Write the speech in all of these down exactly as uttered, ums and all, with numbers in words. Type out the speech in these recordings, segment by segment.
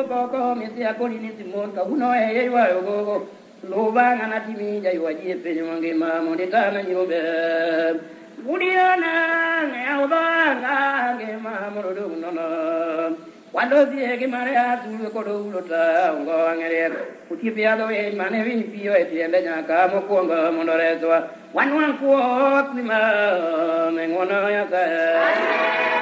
poko misi akoni nisi monka uno e wa go loba ngana timi jai waji pe mangi ma monita na nyobe Budiana ne oba nge ma morodo nono Wando die ke mare azu ko do lota ngo ngere uti piado e mane vin pio e tiende nya ka mo ko ngo mondore to wan wan ko ni ma me ngona ya ka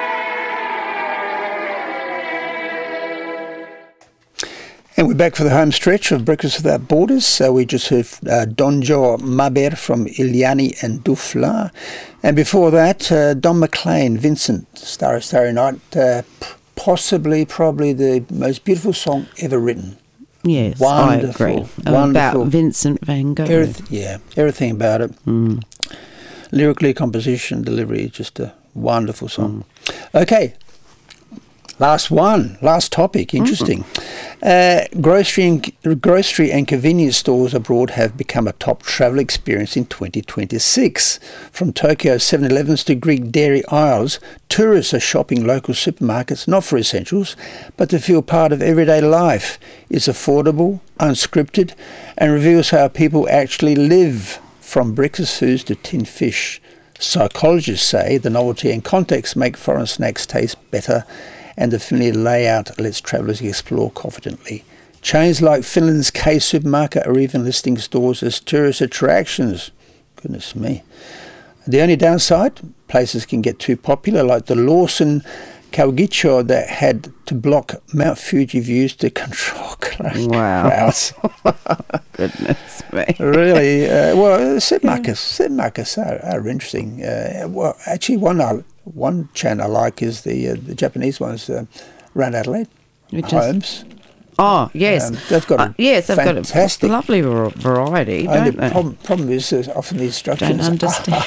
And we're back for the home stretch of Breakfast Without Borders. So we just heard uh, Donjo Maber from Iliani and Dufla. And before that, uh, Don McLean, Vincent, Starry Starry Night, uh, p- possibly, probably the most beautiful song ever written. Yes, wonderful, I agree. Wonderful. About Vincent van Gogh. Everyth- yeah, everything about it. Mm. Lyrically, composition, delivery, just a wonderful song. Mm. Okay. Last one, last topic, interesting. Mm-hmm. Uh, grocery, and, grocery and convenience stores abroad have become a top travel experience in twenty twenty-six. From Tokyo's seven elevens to Greek dairy aisles, tourists are shopping local supermarkets not for essentials, but to feel part of everyday life. It's affordable, unscripted, and reveals how people actually live, from breakfast foods to tinned fish. Psychologists say the novelty and context make foreign snacks taste better, and the familiar layout lets travellers explore confidently. Chains like Finland's K Supermarket are even listing stores as tourist attractions. Goodness me. The only downside, places can get too popular, like the Lawson Kaugicho that had to block Mount Fuji views to control wow. crowds. Goodness me. Really, uh, well, supermarkets, yeah. supermarkets are, are interesting. Uh, well, actually, one I, one chain I like is the uh, the Japanese ones uh, around Adelaide, Which Holmes. Is, oh yes, um, they've got a uh, yes, they've fantastic, got a lovely variety. Only don't they? Problem, problem is uh, often the instructions. Don't understand.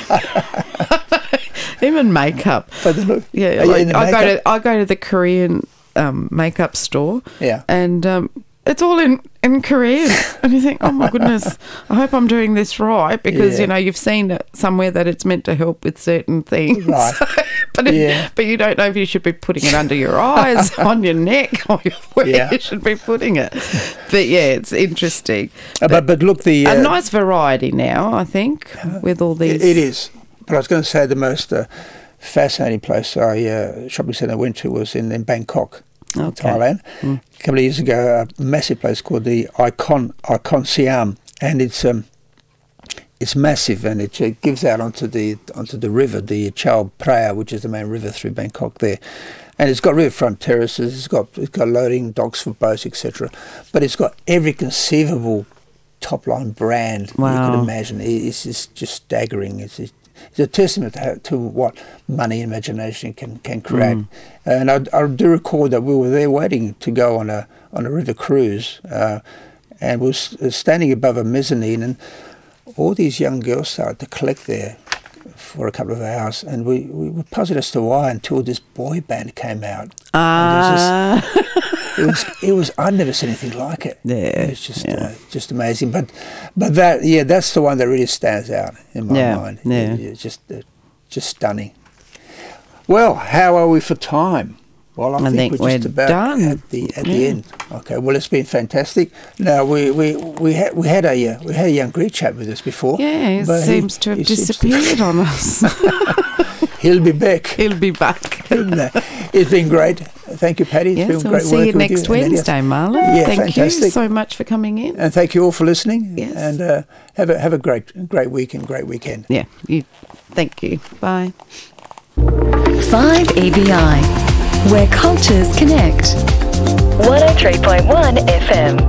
Even makeup. But they look, yeah, like, I go to I go to the Korean um, makeup store. Yeah, and um, it's all in, in Korean, and you think, oh my goodness, I hope I'm doing this right, because yeah. you know you've seen it somewhere that it's meant to help with certain things, right? but yeah. it, but you don't know if you should be putting it under your eyes, on your neck, or where yeah. you should be putting it. But yeah, it's interesting. Uh, but but look, the uh, a nice variety now, I think, uh, with all these. It is. But I was going to say the most uh, fascinating place I uh, shopping centre I went to was in, in Bangkok, okay. Thailand. Mm. A couple of years ago, a massive place called the Icon Icon Siam, and it's um it's massive, and it uh, gives out onto the onto the river, the Chao Phraya, which is the main river through Bangkok there. And it's got riverfront terraces, it's got it's got loading docks for boats, et cetera. But it's got every conceivable top line brand wow. you could imagine. It's just, just staggering. It's just, It's a testament to, to what money and imagination can, can create. Mm. And I, I do recall that we were there waiting to go on a on a river cruise, uh, and we were standing above a mezzanine, and all these young girls started to collect there for a couple of hours, and we, we were puzzled as to why until this boy band came out. Ah. Uh. It was, it was. I'd never seen anything like it. Yeah, it was just, yeah. uh, just amazing. But, but that, yeah, that's the one that really stands out in my yeah, mind. Yeah, it, it's just, uh, just stunning. Well, how are we for time? Well, I, I think, think we're, we're just about done. at the at yeah. the end. Okay. Well, it's been fantastic. Now we we we had we had a uh, we had a young Greek chap with us before. Yeah, he seems he, to have he disappeared to on us. He'll be back. He'll be back. It's been great. Thank you, Patty. It's yes, been we'll great see you next you. Wednesday, Marlon. Yeah, Thank fantastic. you so much for coming in. And thank you all for listening. Yes. And uh, have a have a great great week and great weekend. Yeah. You. Thank you. Bye. five A B I, where cultures connect. one oh three point one F M.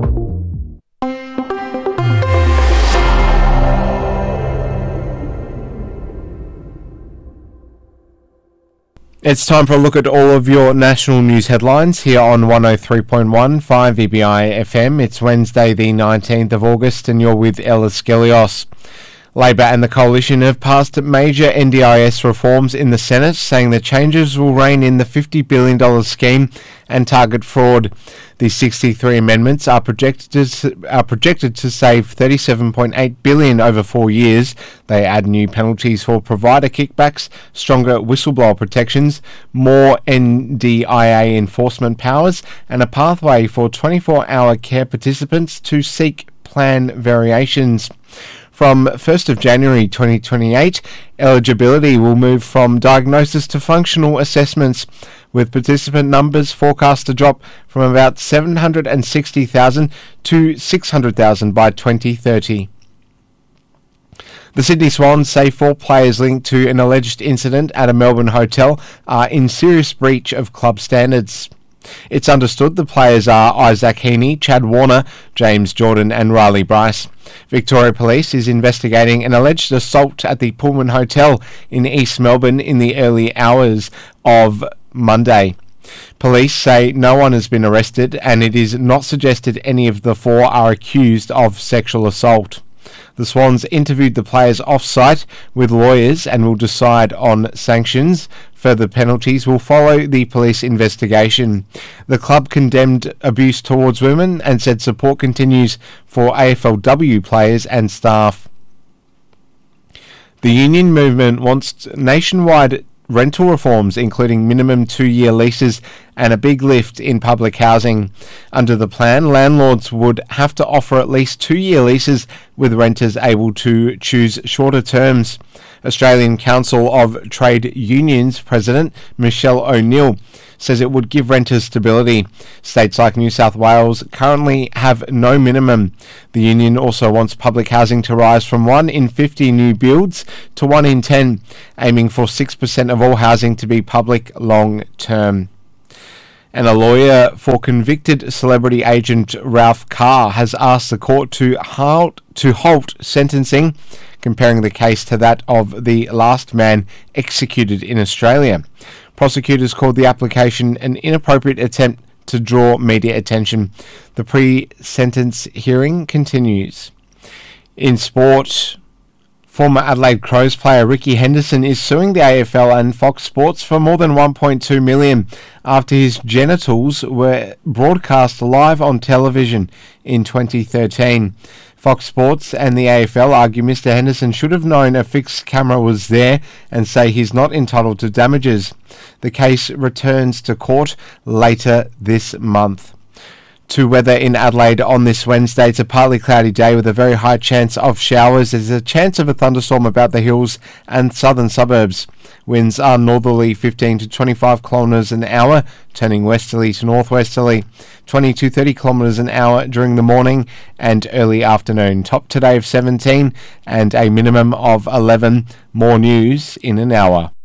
It's time for a look at all of your national news headlines here on one oh three point one, five E B I F M. It's Wednesday the nineteenth of August and you're with Ella Skelios. Labor and the Coalition have passed major N D I S reforms in the Senate, saying the changes will rein in the fifty billion dollars scheme and target fraud. The sixty-three amendments are projected to, are projected to save thirty-seven point eight billion dollars over four years. They add new penalties for provider kickbacks, stronger whistleblower protections, more N D I A enforcement powers, and a pathway for twenty-four hour care participants to seek plan variations. From first of January twenty twenty-eight, eligibility will move from diagnosis to functional assessments, with participant numbers forecast to drop from about seven hundred sixty thousand to six hundred thousand by twenty thirty. The Sydney Swans say four players linked to an alleged incident at a Melbourne hotel are in serious breach of club standards. It's understood the players are Isaac Heaney, Chad Warner, James Jordan and Riley Bryce. Victoria Police is investigating an alleged assault at the Pullman Hotel in East Melbourne in the early hours of Monday. Police say no one has been arrested and it is not suggested any of the four are accused of sexual assault. The Swans interviewed the players off-site with lawyers and will decide on sanctions. Further penalties will follow the police investigation. The club condemned abuse towards women and said support continues for A F L W players and staff. The union movement wants nationwide rental reforms, including minimum two-year leases and a big lift in public housing. Under the plan, landlords would have to offer at least two-year leases, with renters able to choose shorter terms. Australian Council of Trade Unions President Michelle O'Neill says it would give renters stability. States like New South Wales currently have no minimum. The union also wants public housing to rise from one in fifty new builds to one in ten, aiming for six percent of all housing to be public long term. And a lawyer for convicted celebrity agent Ralph Carr has asked the court to halt, to halt sentencing, comparing the case to that of the last man executed in Australia. Prosecutors called the application an inappropriate attempt to draw media attention. The pre-sentence hearing continues. In sport, former Adelaide Crows player Ricky Henderson is suing the A F L and Fox Sports for more than one point two million dollars after his genitals were broadcast live on television in twenty thirteen. Fox Sports and the A F L argue Mister Henderson should have known a fixed camera was there and say he's not entitled to damages. The case returns to court later this month. To weather in Adelaide on this Wednesday, it's a partly cloudy day with a very high chance of showers. There's a chance of a thunderstorm about the hills and southern suburbs. Winds are northerly fifteen to twenty-five kilometres an hour, turning westerly to northwesterly, twenty to thirty kilometres an hour during the morning and early afternoon. Top today of seventeen and a minimum of eleven. More news in an hour.